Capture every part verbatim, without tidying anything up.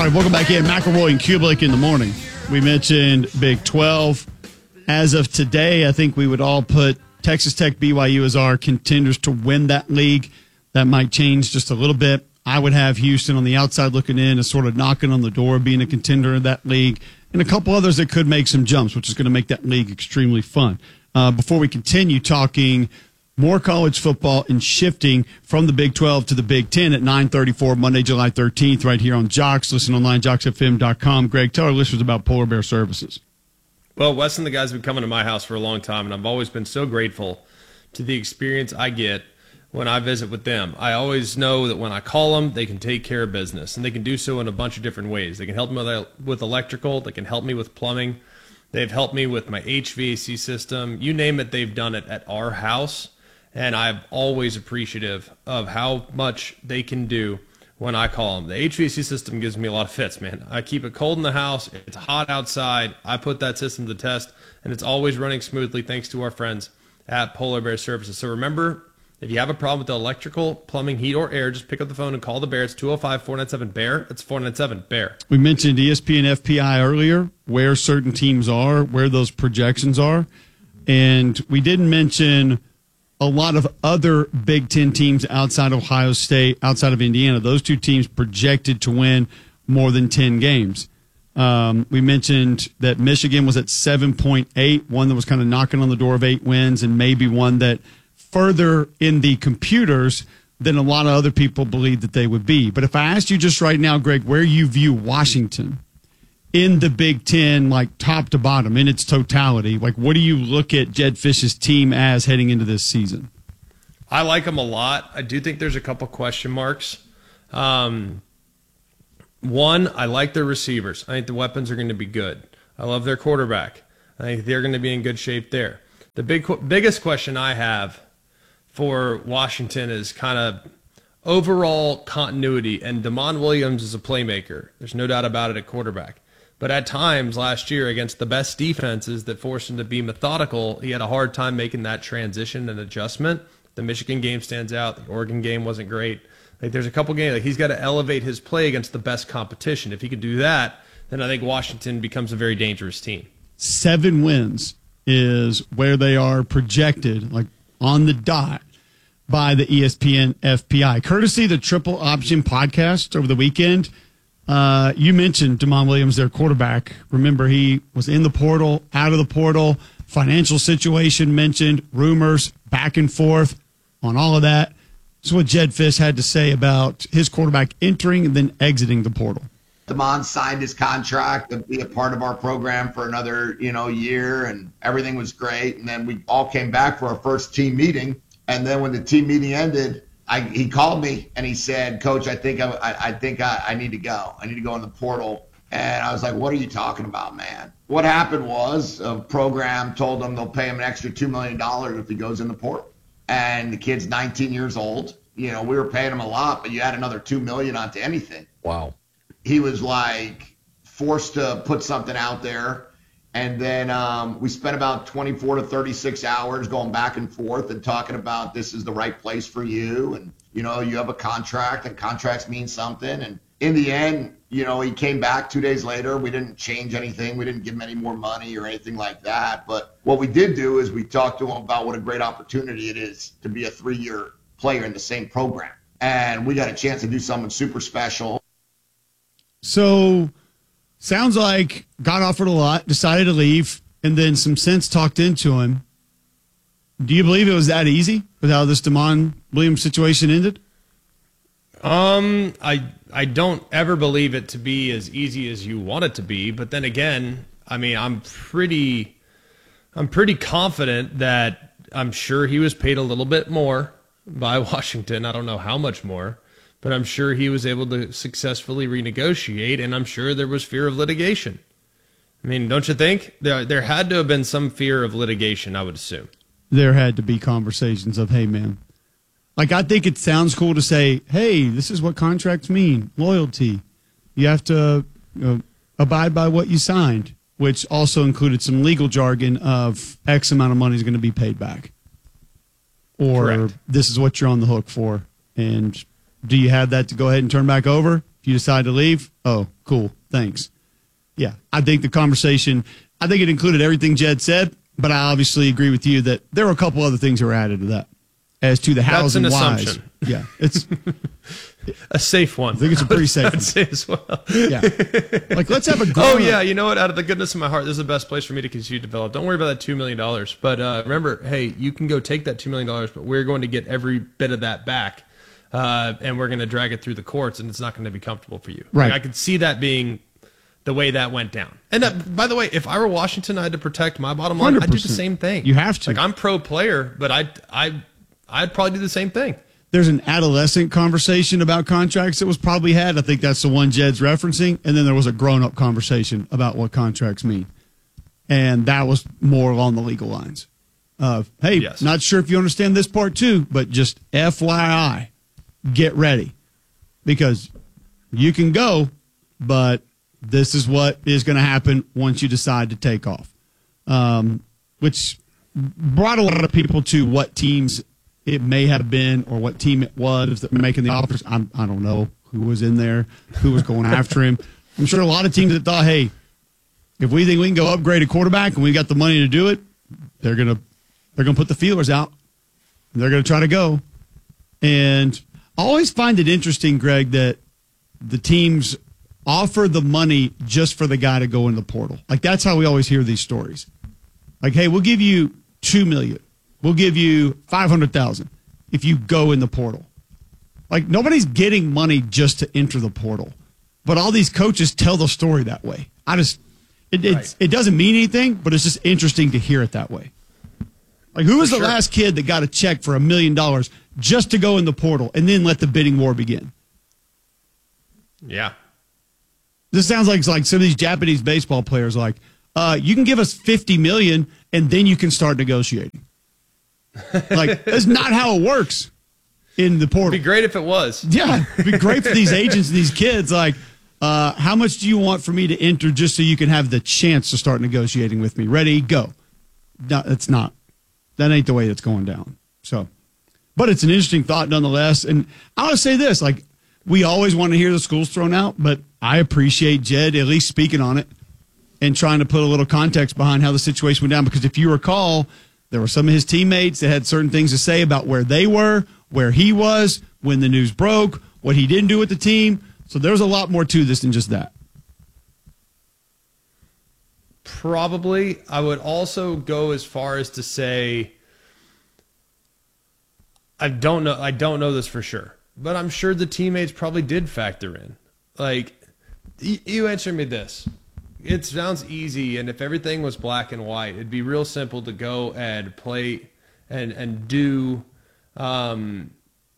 right, welcome back in. McElroy and Kublik in the morning. We mentioned Big twelve. As of today, I think we would all put Texas Tech, B Y U as our contenders to win that league. That might change just a little bit. I would have Houston on the outside looking in as sort of knocking on the door, being a contender in that league, and a couple others that could make some jumps, which is going to make that league extremely fun. Uh, before we continue talking more college football and shifting from the Big twelve to the Big ten at nine thirty-four, Monday, July thirteenth, right here on Jocks. Listen online, jocks f m dot com. Greg, tell our listeners about Polar Bear Services. Well, Wes and the guys have been coming to my house for a long time, and I've always been so grateful to the experience I get when I visit with them. I always know that when I call them, they can take care of business, and they can do so in a bunch of different ways. They can help me with, with electrical. They can help me with plumbing. They've helped me with my H V A C system. You name it, they've done it at our house. And I'm always appreciative of how much they can do when I call them. The H V A C system gives me a lot of fits, man. I keep it cold in the house. It's hot outside. I put that system to the test, and it's always running smoothly thanks to our friends at Polar Bear Services. So remember, if you have a problem with the electrical, plumbing, heat, or air, just pick up the phone and call the Bear. It's two oh five, four nine seven, B E A R. That's four nine seven, B E A R. We mentioned E S P N F P I earlier, where certain teams are, where those projections are. And we didn't mention a lot of other Big Ten teams outside of Ohio State, outside of Indiana. Those two teams projected to win more than ten games. Um, we mentioned that Michigan was at seven point eight, one that was kind of knocking on the door of eight wins, and maybe one that further in the computers than a lot of other people believe that they would be. But if I asked you just right now, Greg, where you view Washington in the Big Ten, like top to bottom, in its totality, like what do you look at Jedd Fisch's team as heading into this season? I like them a lot. I do think there's a couple question marks. Um, one, I like their receivers. I think the weapons are going to be good. I love their quarterback. I think they're going to be in good shape there. The big biggest question I have for Washington is kind of overall continuity, and Damon Williams is a playmaker. There's no doubt about it at quarterback. But at times last year against the best defenses that forced him to be methodical, he had a hard time making that transition and adjustment. The Michigan game stands out. The Oregon game wasn't great. Like there's a couple games, like he's got to elevate his play against the best competition. If he could do that, then I think Washington becomes a very dangerous team. Seven wins is where they are projected, like on the dot, by the E S P N F P I. Courtesy the Triple Option podcast over the weekend. Uh, you mentioned Damon Williams, their quarterback. Remember, he was in the portal, out of the portal, financial situation mentioned, rumors, back and forth on all of that. That's what Jedd Fisch had to say about his quarterback entering and then exiting the portal. Damon signed his contract to be a part of our program for another, you know, year, and everything was great. And then we all came back for our first team meeting. And then when the team meeting ended, I, he called me and he said, "Coach, I think I, I, I think I, I need to go. I need to go in the portal." And I was like, "What are you talking about, man?" What happened was a program told him they'll pay him an extra two million dollars if he goes in the portal. And the kid's nineteen years old. You know, we were paying him a lot, but you add another two million dollars onto anything. Wow. He was like forced to put something out there. And then um, we spent about twenty-four to thirty-six hours going back and forth and talking about this is the right place for you. And, you know, you have a contract and contracts mean something. And in the end, you know, he came back two days later. We didn't change anything. We didn't give him any more money or anything like that. But what we did do is we talked to him about what a great opportunity it is to be a three-year player in the same program. And we got a chance to do something super special. So sounds like got offered a lot, decided to leave, and then some sense talked into him. Do you believe it was that easy with how this Damon Williams situation ended? Um, I I don't ever believe it to be as easy as you want it to be. But then again, I mean, I'm pretty, I'm pretty confident that I'm sure he was paid a little bit more by Washington. I don't know how much more, but I'm sure he was able to successfully renegotiate, and I'm sure there was fear of litigation. I mean, don't you think? There, there had to have been some fear of litigation, I would assume. There had to be conversations of, hey, man. Like, I think it sounds cool to say, hey, this is what contracts mean, loyalty. You have to you know, abide by what you signed, which also included some legal jargon of X amount of money is going to be paid back. Or Correct. This is what you're on the hook for. And do you have that to go ahead and turn back over? If you decide to leave, oh, cool, thanks. Yeah, I think the conversation, I think it included everything Jed said, but I obviously agree with you that there were a couple other things that were added to that. As to the hows and That's an whys. assumption. Yeah, it's a safe one. I think it's a pretty safe I'd say as well. Yeah. Like, let's have a grown Oh, yeah. You know what? Out of the goodness of my heart, this is the best place for me to continue to develop. Don't worry about that two million dollars. But uh, remember, hey, you can go take that two million dollars, but we're going to get every bit of that back. Uh, and we're going to drag it through the courts, and it's not going to be comfortable for you. Right. Like, I could see that being the way that went down. And uh, by the way, if I were Washington, I had to protect my bottom line. one hundred I'd do percent. the same thing. You have to. Like, I'm pro player, but I, I, I'd probably do the same thing. There's an adolescent conversation about contracts that was probably had. I think that's the one Jed's referencing. And then there was a grown-up conversation about what contracts mean. And that was more along the legal lines of, hey, Yes. not sure if you understand this part too, but just F Y I, get ready. Because you can go, but this is what is going to happen once you decide to take off. Um, which brought a lot of people to what teams it may have been or what team it was that were making the offers. I'm, I don't know who was in there, who was going after him. I'm sure a lot of teams that thought, hey, if we think we can go upgrade a quarterback and we got the money to do it, they're going to they're going to put the feelers out. And they're going to try to go. And I always find it interesting, Greg, that the teams offer the money just for the guy to go in the portal. Like, that's how we always hear these stories. Like, hey, we'll give you two million dollars. We'll give you five hundred thousand dollars if you go in the portal. Like, nobody's getting money just to enter the portal. But all these coaches tell the story that way. I just, it, Right. it's, it doesn't mean anything, but it's just interesting to hear it that way. Like, who was For the sure. last kid that got a check for a million dollars just to go in the portal and then let the bidding war begin? Yeah. This sounds like like some of these Japanese baseball players like, uh, you can give us fifty million dollars and then you can start negotiating. Like, that's not how it works in the portal. It'd be great if it was. Yeah, it'd be great for these agents and these kids. Like, uh, how much do you want for me to enter just so you can have the chance to start negotiating with me? Ready, go. No, it's not. That ain't the way it's going down. So, but it's an interesting thought nonetheless. And I want to say this, like, we always want to hear the schools thrown out, but I appreciate Jed at least speaking on it and trying to put a little context behind how the situation went down. Because if you recall, there were some of his teammates that had certain things to say about where they were, where he was, when the news broke, what he didn't do with the team. So there's a lot more to this than just that. Probably. I would also go as far as to say, I don't know. I don't know this for sure, but I'm sure the teammates probably did factor in. Like, y- you answer me this. It sounds easy, and if everything was black and white, it'd be real simple to go and play and and do um,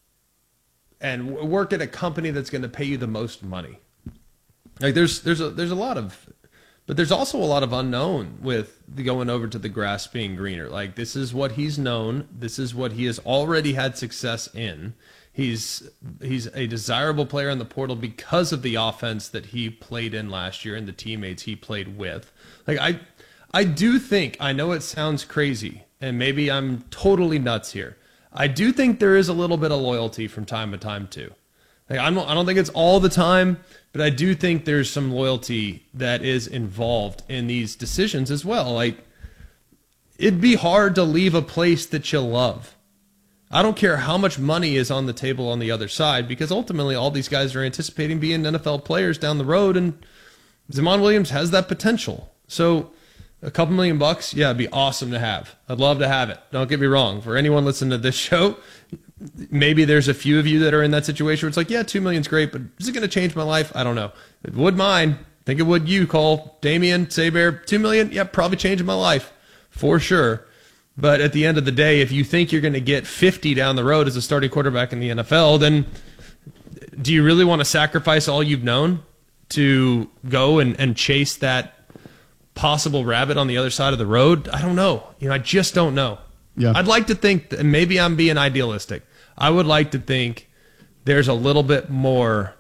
and w- work at a company that's going to pay you the most money. Like, there's there's a there's a lot of, but there's also a lot of unknown with the going over to the grass being greener. Like, this is what he's known. This is what he has already had success in. He's he's a desirable player in the portal because of the offense that he played in last year and the teammates he played with. Like, I I do think, I know it sounds crazy, and maybe I'm totally nuts here. I do think there is a little bit of loyalty from time to time too. Like, I don't I don't think it's all the time, but I do think there's some loyalty that is involved in these decisions as well. Like, it'd be hard to leave a place that you love. I don't care how much money is on the table on the other side, because ultimately all these guys are anticipating being N F L players down the road, and Zamon Williams has that potential. So a couple million bucks, yeah, it'd be awesome to have. I'd love to have it. Don't get me wrong. For anyone listening to this show, maybe there's a few of you that are in that situation where it's like, yeah, two million's great, but is it going to change my life? I don't know. It would mine. I think it would you, Cole, Damian, Saber. Two million, yeah, probably changing my life for sure. But at the end of the day, if you think you're going to get fifty down the road as a starting quarterback in the N F L, then do you really want to sacrifice all you've known to go and, and chase that possible rabbit on the other side of the road? I don't know. You know, I just don't know. Yeah. I'd like to think, that, and maybe I'm being idealistic, I would like to think there's a little bit more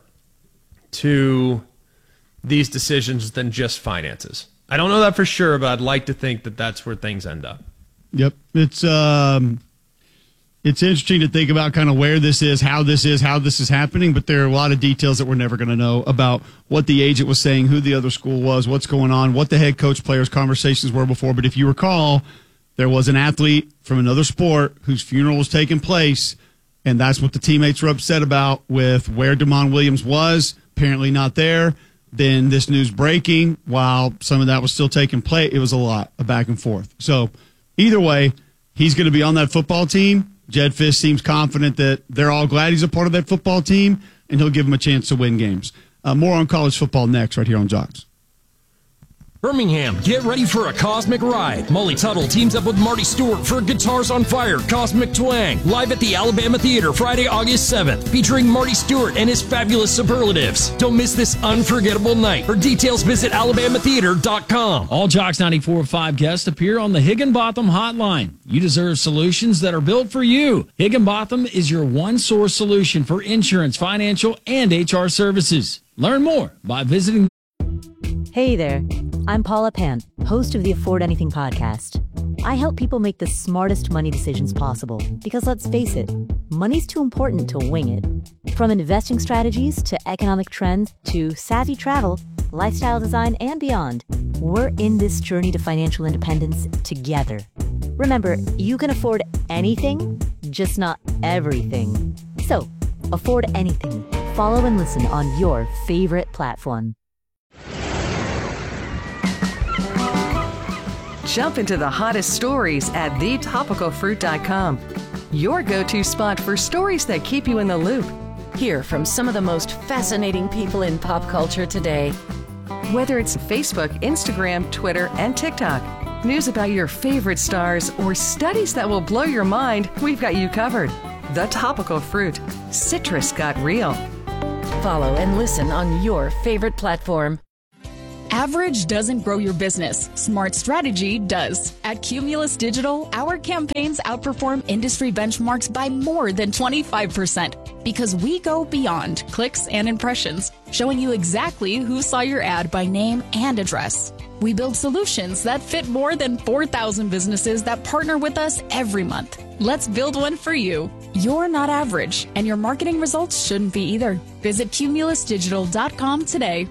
to these decisions than just finances. I don't know that for sure, but I'd like to think that that's where things end up. Yep. It's um it's interesting to think about kind of where this is, how this is, how this is happening, but there are a lot of details that we're never going to know about what the agent was saying, who the other school was, what's going on, what the head coach players' conversations were before. But if you recall, there was an athlete from another sport whose funeral was taking place, and that's what the teammates were upset about with where Damon Williams was, apparently not there. Then this news breaking, while some of that was still taking place, it was a lot of back and forth. So either way, he's going to be on that football team. Jedd Fisch seems confident that they're all glad he's a part of that football team, and he'll give them a chance to win games. Uh, more on college football next, right here on Jocks. Birmingham, get ready for a cosmic ride. Molly Tuttle teams up with Marty Stewart for Guitars on Fire Cosmic Twang, live at the Alabama Theater Friday, August seventh, featuring Marty Stewart and his fabulous superlatives. Don't miss this unforgettable night. For details, visit alabama theater dot com. All Jocks ninety-four point five guests appear on the Higginbotham Hotline. You deserve solutions that are built for you. Higginbotham is your one-source solution for insurance, financial, and H R services. Learn more by visiting. Hey there, I'm Paula Pant, host of the Afford Anything podcast. I help people make the smartest money decisions possible because, let's face it, money's too important to wing it. From investing strategies to economic trends to savvy travel, lifestyle design, and beyond, we're in this journey to financial independence together. Remember, you can afford anything, just not everything. So, afford anything. Follow and listen on your favorite platform. Jump into the hottest stories at the topical fruit dot com. Your go-to spot for stories that keep you in the loop. Hear from some of the most fascinating people in pop culture today. Whether it's Facebook, Instagram, Twitter, and TikTok, news about your favorite stars, or studies that will blow your mind, we've got you covered. The Topical Fruit. Citrus got real. Follow and listen on your favorite platform. Average doesn't grow your business. Smart strategy does. At Cumulus Digital, our campaigns outperform industry benchmarks by more than twenty-five percent because we go beyond clicks and impressions, showing you exactly who saw your ad by name and address. We build solutions that fit more than four thousand businesses that partner with us every month. Let's build one for you. You're not average, and your marketing results shouldn't be either. Visit cumulus digital dot com today.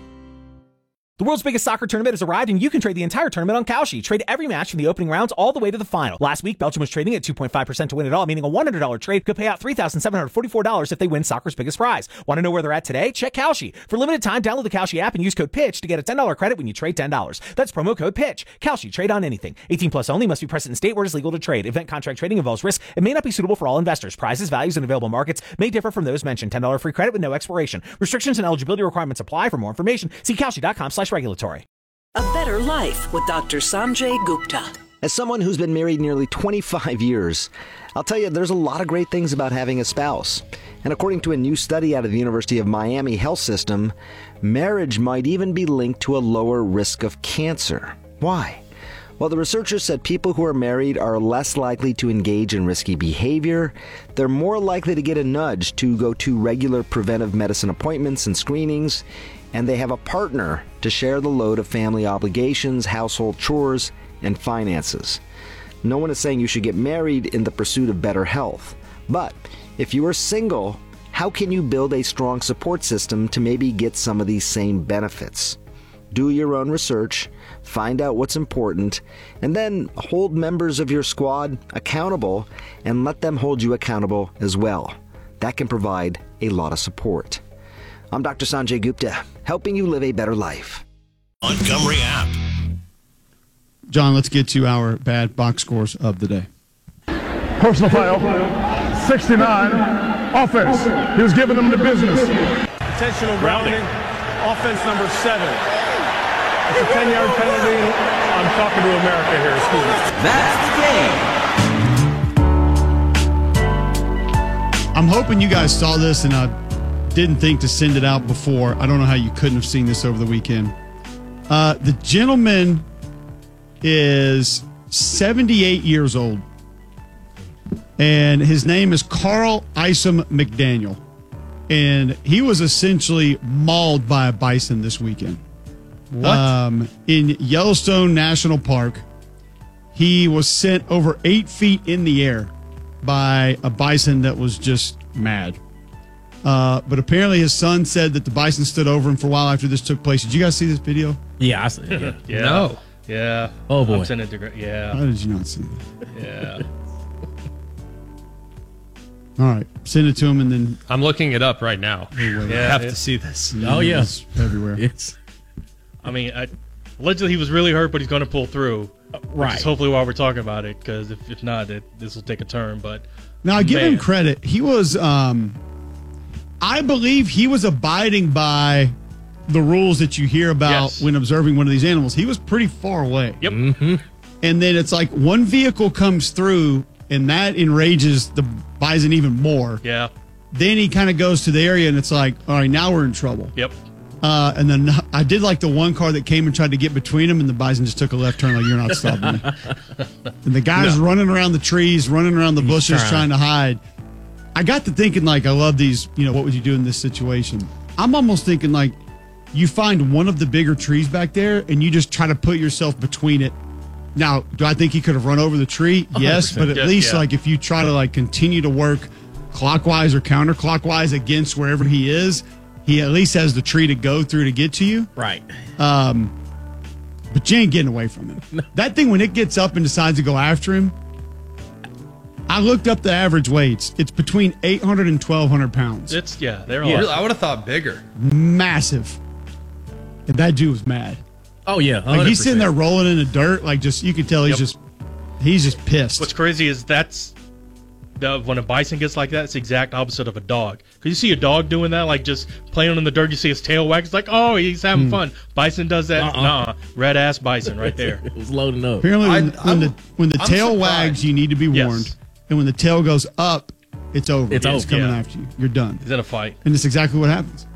The world's biggest soccer tournament has arrived, and you can trade the entire tournament on Kalshi. Trade every match from the opening rounds all the way to the final. Last week, Belgium was trading at two point five percent to win it all, meaning a one hundred dollars trade could pay out three thousand seven hundred forty-four dollars if they win soccer's biggest prize. Want to know where they're at today? Check Kalshi. For limited time, download the Kalshi app and use code PITCH to get a ten dollars credit when you trade ten dollars. That's promo code PITCH. Kalshi. Trade on anything. eighteen plus only. Must be present in state where it is legal to trade. Event contract trading involves risk and may not be suitable for all investors. Prizes, values, and available markets may differ from those mentioned. ten dollars free credit with no expiration. Restrictions and eligibility requirements apply. For more information, see kalshi dot com slash regulatory. A Better Life with Doctor Sanjay Gupta. As someone who's been married nearly twenty-five years, I'll tell you there's a lot of great things about having a spouse. And according to a new study out of the University of Miami Health System, marriage might even be linked to a lower risk of cancer. Why? Well, the researchers said people who are married are less likely to engage in risky behavior, they're more likely to get a nudge to go to regular preventive medicine appointments and screenings, and they have a partner to share the load of family obligations, household chores, and finances. No one is saying you should get married in the pursuit of better health. But if you are single, how can you build a strong support system to maybe get some of these same benefits? Do your own research, find out what's important, and then hold members of your squad accountable and let them hold you accountable as well. That can provide a lot of support. I'm Doctor Sanjay Gupta, helping you live a better life. Montgomery app. John, let's get to our bad box scores of the day. Personal foul, sixty-nine, offense. He was giving them the business. Intentional grounding, offense number seven. It's a ten-yard penalty. I'm talking to America here, excuse me. That's the game. I'm hoping you guys saw this, and I didn't think to send it out before. I don't know how you couldn't have seen this over the weekend. Uh, the gentleman is seventy-eight years old, and his name is Carl Isom McDaniel, and he was essentially mauled by a bison this weekend. What? Um, in Yellowstone National Park, he was sent over eight feet in the air by a bison that was just mad. Uh, but apparently his son said that the bison stood over him for a while after this took place. Did you guys see this video? Yeah, I see it. Yeah. Yeah. No. Yeah. Oh, boy. I'm sending it to, yeah. How did you not see that? Yeah. All right. Send it to him and then. I'm looking it up right now. Yeah, I have it- to see this. Oh, yeah. It's everywhere. It's I mean, I, allegedly he was really hurt, but he's going to pull through. right. Which is hopefully why we're talking about it, because if, if not, it, this will take a turn. But Now, I give man. him credit. He was, um, I believe he was abiding by the rules that you hear about Yes. when observing one of these animals. He was pretty far away. Yep. Mm-hmm. And then it's like one vehicle comes through, and that enrages the bison even more. Yeah. Then he kind of goes to the area, and it's like, all right, now we're in trouble. Yep. Uh, and then I did like the one car that came and tried to get between them, and the bison just took a left turn, like, you're not stopping me. And the guy's No. running around the trees, running around the He's bushes, trying. trying to hide. I got to thinking, like, I love these, you know, what would you do in this situation? I'm almost thinking, like, you find one of the bigger trees back there, and you just try to put yourself between it. Now, do I think he could have run over the tree? Yes, but at Yeah, least, yeah. like, if you try to, like, continue to work clockwise or counterclockwise against wherever he is, he at least has the tree to go through to get to you. Right. Um, but you ain't getting away from him. That thing, when it gets up and decides to go after him, I looked up the average weights. It's between eight hundred and twelve hundred pounds. It's, yeah, they're Yeah. all. Really, I would have thought bigger. Massive. And that dude was mad. Oh, yeah. Like, he's sitting there rolling in the dirt. Like, just, you can tell he's Yep. just, he's just pissed. What's crazy is that's the, when a bison gets like that, it's the exact opposite of a dog. Because you see a dog doing that, like just playing in the dirt, you see his tail wag. It's like, oh, he's having Hmm. fun. Bison does that. Uh-uh. Nah, red ass bison right there. It was loading up. Apparently, when, I- when I'm- the when the I'm tail surprised. wags, you need to be Yes. warned. And when the tail goes up, it's over. It's over, coming yeah. after you. You're done. He's in a fight. And it's exactly what happens.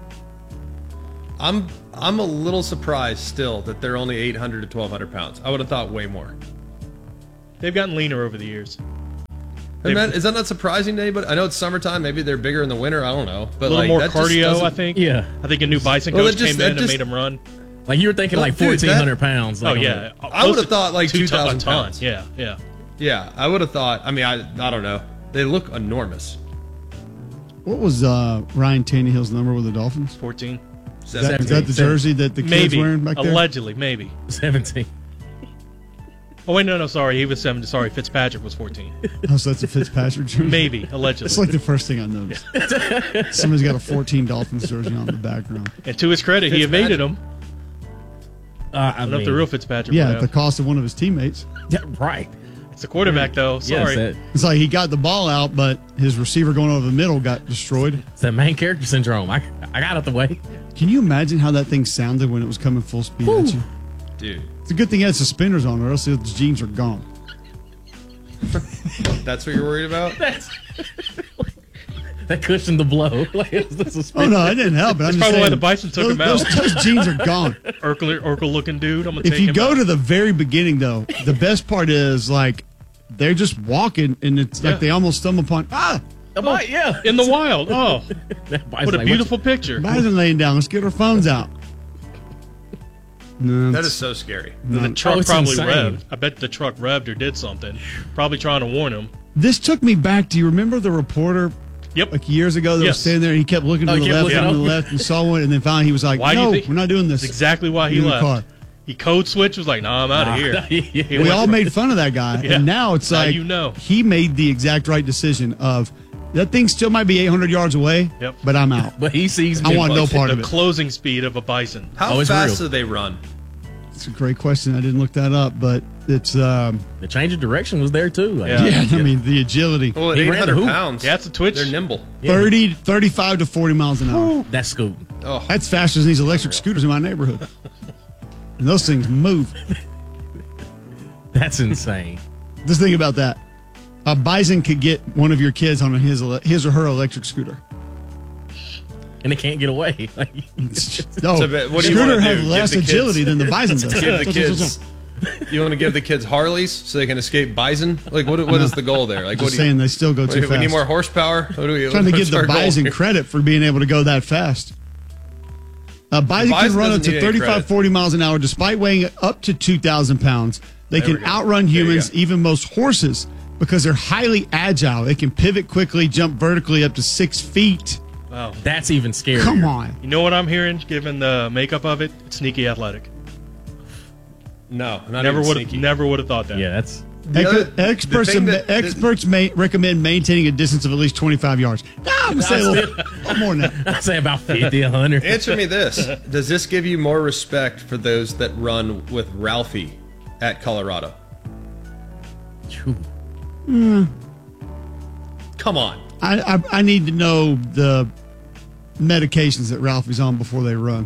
I'm I'm a little surprised still that they're only eight hundred to twelve hundred pounds. I would have thought way more. They've gotten leaner over the years. Hey, man, is that not surprising to anybody? I know it's summertime. Maybe they're bigger in the winter. I don't know. A But little like, more that just cardio, doesn't- I think. Yeah. I think a new bison Well, coach it just- came that in just- and made him run. Like, you were thinking Well, like dude, fourteen hundred pounds. Like, oh, yeah. I would have thought like Two two ton- a thousand ton. pounds. Yeah, yeah. Yeah, I would have thought. I mean, I I don't know. They look enormous. What was uh, Ryan Tannehill's number with the Dolphins? fourteen. Is that, is that the jersey that the kid's Maybe. wearing back there? Allegedly, maybe. seventeen. Oh, wait, no, no, sorry. He was seven. Sorry, Fitzpatrick was fourteen. Oh, so that's a Fitzpatrick jersey? Maybe, allegedly. That's like the first thing I noticed. Somebody's got a fourteen Dolphins jersey on the background. And to his credit, he evaded him. Uh, I I don't know if mean, the real Fitzpatrick Yeah, would at the have. cost of one of his teammates. yeah, right. It's the quarterback, though. Yes, Sorry. that, It's like he got the ball out, but his receiver going over the middle got destroyed. it's that main character syndrome. I, I got out the way. Can you imagine how that thing sounded when it was coming full speed at you? Dude, It's a good thing it had suspenders on, or else his jeans are gone. that's what you're worried about? That cushioned the blow. Like, it was the Oh suspension. no, it didn't help. But I'm That's just probably saying, why the Bison took those, him out. Those, those jeans are gone. Urkel, Urkel looking dude. I'm going to If take you him go out. to the very beginning, though, the best part is like they're just walking, and it's Yeah. like they almost stumble upon ah, Oh, my- yeah. In the wild. Oh, That what bison's a like, beautiful picture. Bison laying down. Let's get our phones out. No, That it's- is so scary. The no. truck Oh, it's probably insane. revved. I bet the truck revved or did something. Probably trying to warn him. This took me back. Do you remember the reporter Yep. like years ago that Yes. was standing there and he kept looking to Oh, the he kept left looking and to the over. left and saw one, and then finally he was like, Why do you "No, think- we're not doing this." That's exactly why he Get in the left. car. He code switched. Was like, nah, I'm out of here. Yeah. He We went- all made fun of that guy, Yeah. and now it's Now like you know. he made the exact right decision. Of that thing still might be eight hundred yards away, Yep. but I'm out. But he sees I me. want no the part of it. closing speed of a bison. How Oh, it's fast real. do they run? It's a great question. I didn't look that up, but it's um, The change of direction was there, too. Like, Yeah. yeah. I mean, the agility, Well, at He eight ran the hundred hoop. pounds. Yeah, it's a twitch. They're nimble. thirty, thirty-five to forty miles an hour. That's scooting. Oh, That's faster than these electric scooters in my neighborhood. And those things move. That's insane. Just think about that. A bison could get one of your kids on his ele- his or her electric scooter. And they can't get away. Like, No, So, but what do you scooter wanna has do? Give less the kids- agility than the bison does. give the kids. You want to give the kids Harleys so they can escape bison? Like, what? What is the goal there? Like, what Just do you, saying they still go what, too we fast. need more horsepower. What do we? Trying to what's give the our goal bison here? credit for being able to go that fast. A bison, bison can run up doesn't to need any thirty-five, credit. forty miles an hour despite weighing up to two thousand pounds. They There we can go. outrun There you humans, go. even most horses. because they're highly agile. They can pivot quickly, jump vertically up to six feet. Wow. That's even scarier. Come on. You know what I'm hearing, given the makeup of it? It's sneaky athletic. No, not never even would sneaky. Never would have thought that. Yeah, that's. Ex- other- experts the thing am- that- experts may recommend maintaining a distance of at least twenty-five yards. Nah, I'm going to say a little, a little more than that. I'd say about fifty, one hundred. Answer me this. Does this give you more respect for those that run with Ralphie at Colorado? Mm, Come on. I, I I need to know the medications that Ralphie's on before they run.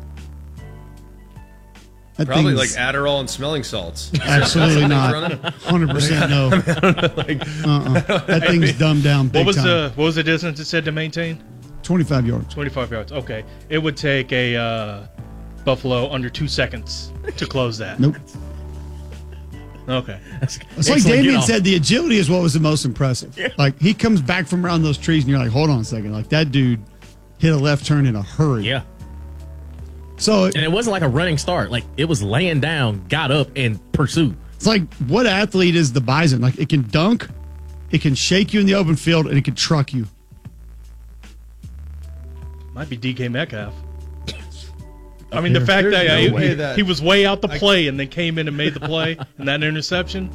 That Probably like thing's- Adderall and smelling salts. Absolutely not. Running? one hundred percent no. I mean, I don't know, like, Uh-uh. That I thing's mean, dumbed down big What was time. the what was the distance it said to maintain? twenty-five yards. twenty-five yards. Okay, it would take a uh, Buffalo under two seconds to close that. Nope. Okay. It's like Damien said, the agility is what was the most impressive. Yeah. Like, he comes back from around those trees, and you're like, hold on a second. Like, that dude hit a left turn in a hurry. Yeah. So And it wasn't like a running start. Like, it was laying down, got up, and pursued. it's like, what athlete is the Bison? Like, it can dunk, it can shake you in the open field, and it can truck you. Might be D K Metcalf. I Up mean, the here. fact There's that, no he, way he, that- he was way out the I- play and then came in and made the play and that interception.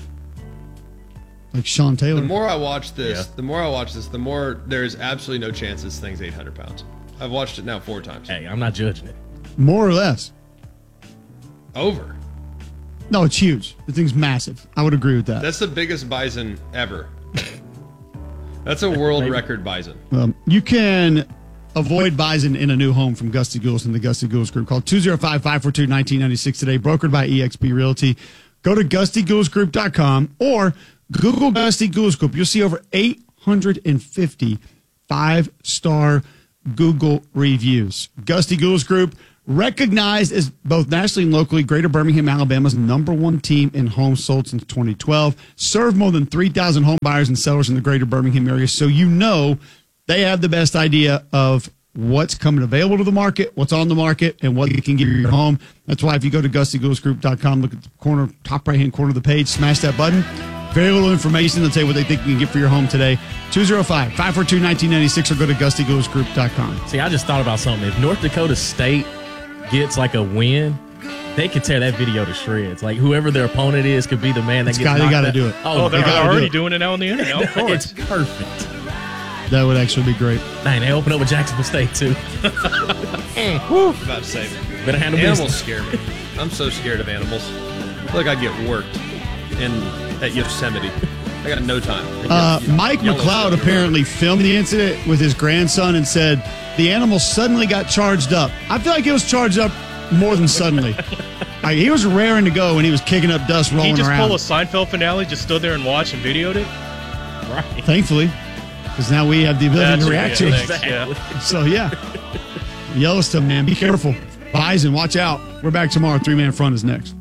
Like Sean Taylor. The more I watch this, Yeah. the more I watch this, the more there is absolutely no chance this thing's eight hundred pounds. I've watched it now four times. Hey, I'm not judging it. More or less. Over. No, it's huge. The thing's massive. I would agree with that. That's the biggest bison ever. That's a world record bison. Um, you can avoid Bison in a new home from Gusty Gouls and the Gusty Gouls Group. Call two oh five, five four two, one nine nine six today. Brokered by E X P Realty. Go to gusty gouls group dot com or Google Gusty Gouls Group. You'll see over eight hundred fifty five-star Google reviews. Gusty Gouls Group, recognized as both nationally and locally Greater Birmingham, Alabama's number one team in homes sold since twenty twelve. Served more than three thousand home buyers and sellers in the Greater Birmingham area, so you know they have the best idea of what's coming available to the market, what's on the market, and what you can give you your home. That's why if you go to gusty gouls group dot com, look at the corner, top right-hand corner of the page, smash that button. Very little information. They'll tell you what they think you can get for your home today. two oh five, five four two, one nine nine six or go to gusty gouls group dot com. See, I just thought about something. If North Dakota State gets like a win, they could tear that video to shreds. Like whoever their opponent is could be the man that It's gets got- they knocked gotta out. do it. Oh, they're they gotta already do it. doing it now on the internet. Of course. It's perfect. That would actually be great. Dang, they open up with Jacksonville State too. Woo. About to say, Better handle animals business. scare me. I'm so scared of animals. I feel like I get worked in at Yosemite. I got no time. Uh, Mike Yellowstone. McLeod apparently filmed the incident with his grandson and said the animal suddenly got charged up. I feel like it was charged up more than suddenly. Like, he was raring to go when he was kicking up dust, rolling He just around. pulled a Seinfeld finale, just stood there and watched and videoed it. Right. Thankfully, because now we have the ability That's to what- react yeah, to thanks, it. yeah. So, yeah. Yellowstone, man, be careful. Bison, watch out. We're back tomorrow. Three-man front is next.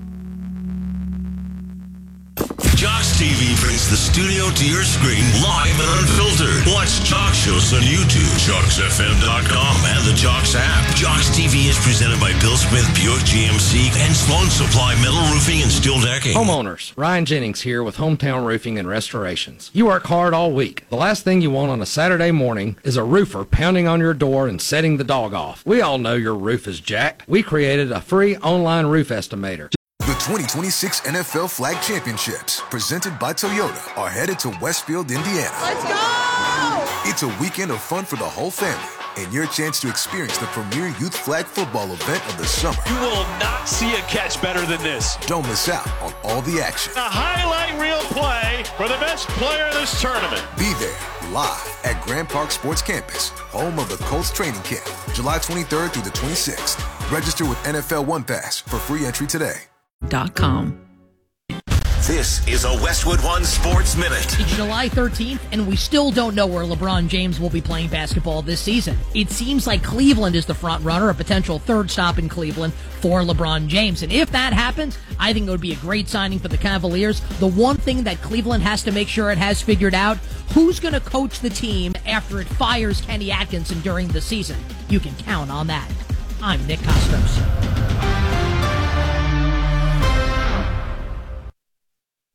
Jocks T V brings the studio to your screen live and unfiltered. Watch Jocks shows on YouTube, jocks f m dot com, and the Jocks app. Jocks T V is presented by Bill Smith Buick G M C and Sloan Supply Metal Roofing and Steel Decking. Homeowners, Ryan Jennings here with Hometown Roofing and Restorations. You work hard all week. The last thing you want on a Saturday morning is a roofer pounding on your door and setting the dog off. We all know your roof is jacked. We created a free online roof estimator. The twenty twenty-six N F L Flag Championships, presented by Toyota, are headed to Westfield, Indiana. Let's go! It's a weekend of fun for the whole family and your chance to experience the premier youth flag football event of the summer. You will not see a catch better than this. Don't miss out on all the action. A highlight reel play for the best player in this tournament. Be there live at Grand Park Sports Campus, home of the Colts training camp, July twenty-third through the twenty-sixth. Register with N F L One Pass for free entry today. Dot com. This is a Westwood One Sports Minute. It's July thirteenth, and we still don't know where LeBron James will be playing basketball this season. It seems like Cleveland is the front runner, a potential third stop in Cleveland for LeBron James. And if that happens, I think it would be a great signing for the Cavaliers. The one thing that Cleveland has to make sure it has figured out, who's going to coach the team after it fires Kenny Atkinson during the season. You can count on that. I'm Nick Costos.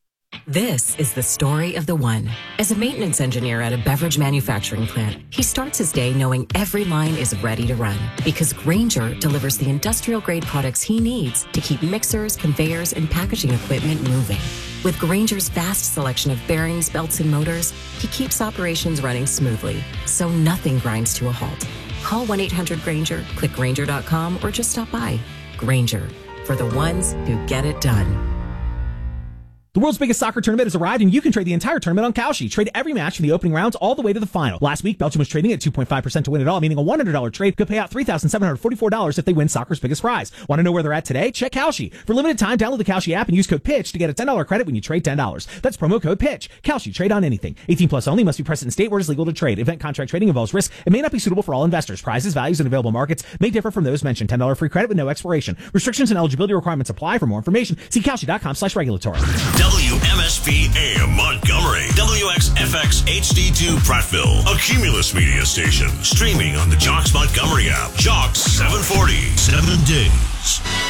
This is the story of the one. As a maintenance engineer at a beverage manufacturing plant, he starts his day knowing every line is ready to run because Grainger delivers the industrial-grade products he needs to keep mixers, conveyors, and packaging equipment moving. With Grainger's vast selection of bearings, belts, and motors, he keeps operations running smoothly, so nothing grinds to a halt. Call one eight hundred Grainger, click Grainger dot com, or just stop by. Grainger, for the ones who get it done. The world's biggest soccer tournament has arrived, and you can trade the entire tournament on Kalshi. Trade every match from the opening rounds all the way to the final. Last week, Belgium was trading at two point five percent to win it all, meaning a one hundred dollars trade could pay out three thousand seven hundred forty-four dollars if they win soccer's biggest prize. Want to know where they're at today? Check Kalshi. For limited time, download the Kalshi app and use code PITCH to get a ten dollars credit when you trade ten dollars. That's promo code PITCH. Kalshi, trade on anything. eighteen plus only, must be present in state where it is legal to trade. Event contract trading involves risk and may not be suitable for all investors. Prizes, values, and available markets may differ from those mentioned. ten dollars free credit with no expiration. Restrictions and eligibility requirements apply. For more information, see Kalshi dot com slash regulatory. W M S P A M Montgomery, W X F X H D two Prattville, a Cumulus media station, streaming on the Jocks Montgomery app. Jocks seven forty, seven days.